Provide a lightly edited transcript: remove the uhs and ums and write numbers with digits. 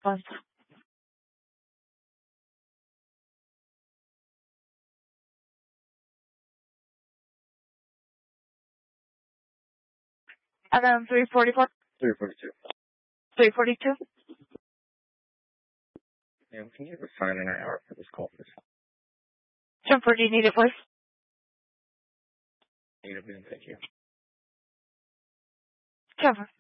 month. And then 344? 342. 342? Ma'am, can you have a sign in our hour for this call, please? Jumper, do you need it, please? Need it, ma'am. Thank you. Jumper.